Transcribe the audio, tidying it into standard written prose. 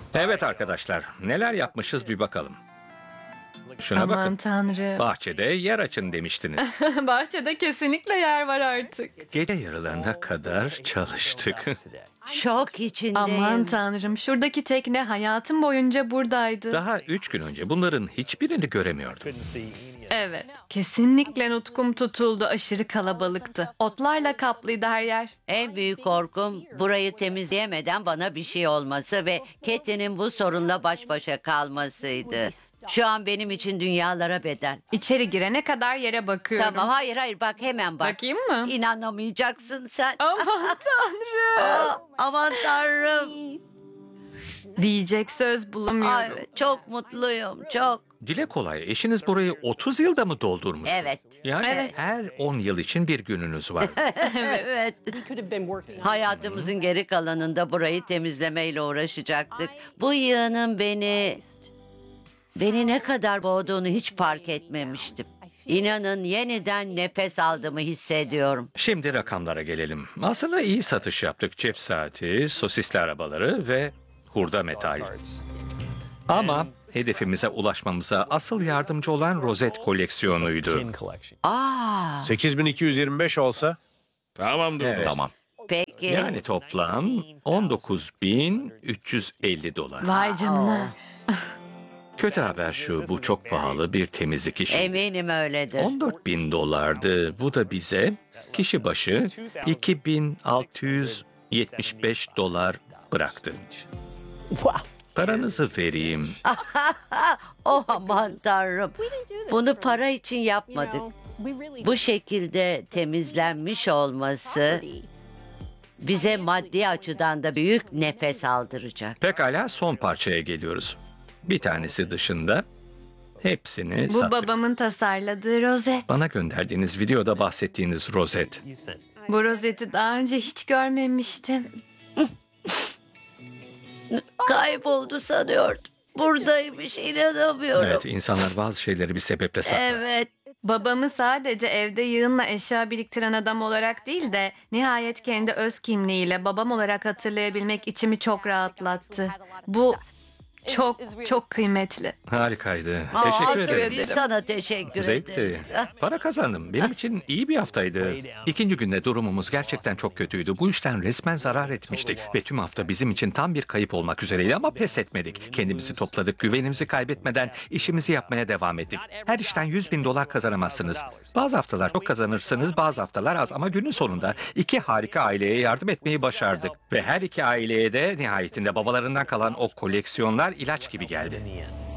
Evet arkadaşlar, neler yapmışız bir bakalım. Şuna Aman bakın. tanrım. Bahçede yer açın demiştiniz. Bahçede kesinlikle yer var artık. Gece yarılarına kadar çalıştık. Şok içindeyim. Aman tanrım. Şuradaki tekne hayatım boyunca buradaydı. Daha 3 gün önce bunların hiçbirini göremiyordum. Evet. Kesinlikle nutkum tutuldu. Aşırı kalabalıktı. Otlarla kaplıydı her yer. En büyük korkum burayı temizleyemeden bana bir şey olması ve Katie'nin bu sorunla baş başa kalmasıydı. Şu an benim için dünyalara bedel. İçeri girene kadar yere bakıyorum. Tamam, hayır bak, hemen bak. Bakayım mı? İnanamayacaksın sen. Aman tanrım. Aman tanrım. Diyecek söz bulamıyorum. Ay, çok mutluyum, çok. Dile kolay, eşiniz burayı 30 yılda mı doldurmuş? Evet. Yani Evet. her 10 yıl için bir gününüz var. Evet. Hayatımızın geri kalanında burayı temizlemeyle uğraşacaktık. Bu yığının beni ne kadar boğduğunu hiç fark etmemiştim. İnanın yeniden nefes aldığımı hissediyorum. Şimdi rakamlara gelelim. Aslında iyi satış yaptık. Cep saati, sosisli arabaları ve hurda metal. Ama hedefimize ulaşmamıza asıl yardımcı olan rozet koleksiyonuydu. Aa, 8225 olsa Tamamdır. Evet. Tamam. peki. Yani toplam 19.350 dolar. Vay canına. Kötü haber şu, bu çok pahalı bir temizlik işi. Eminim öyledir. 14.000 dolardı. Bu da bize kişi başı 2.675 dolar bıraktı. Paranızı vereyim. Oh aman tanrım. Bunu para için yapmadık. Bu şekilde temizlenmiş olması bize maddi açıdan da büyük nefes aldıracak. Pekala, son parçaya geliyoruz. Bir tanesi dışında hepsini Bu sattık. babamın tasarladığı rozet. Bana gönderdiğiniz videoda bahsettiğiniz rozet. Bu rozeti daha önce hiç görmemiştim. Kayboldu sanıyordum. Buradaymış, inanamıyorum. Evet, insanlar bazı şeyleri bir sebeple saklar. Evet. Babamı sadece evde yığınla eşya biriktiren adam olarak değil de nihayet kendi öz kimliğiyle babam olarak hatırlayabilmek içimi çok rahatlattı. Bu çok kıymetli. Harikaydı. Aa, Teşekkür asıl ederim. biz sana teşekkür Zevkti. ederiz. Para kazandım. Benim için iyi bir haftaydı. İkinci günde durumumuz gerçekten çok kötüydü. Bu işten resmen zarar etmiştik. Ve tüm hafta bizim için tam bir kayıp olmak üzereydi ama pes etmedik. Kendimizi topladık, güvenimizi kaybetmeden işimizi yapmaya devam ettik. Her işten 100.000 dolar kazanamazsınız. Bazı haftalar çok kazanırsınız, bazı haftalar az. Ama günün sonunda iki harika aileye yardım etmeyi başardık. Ve her iki aileye de nihayetinde babalarından kalan o koleksiyonlar ilaç gibi geldi.